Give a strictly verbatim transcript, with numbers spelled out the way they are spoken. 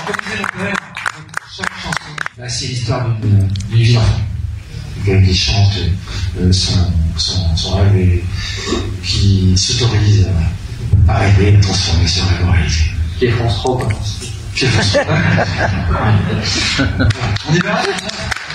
comme disait mon père, chaque chanson, bah, c'est l'histoire d'une vie d'enfant. Quelqu'un qui chante euh, son, son, son rêve et qui s'autorise à, à rêver, à transformer ce rêve en réalité. Qui est France trois, quoi. Qui est France trois. On y va?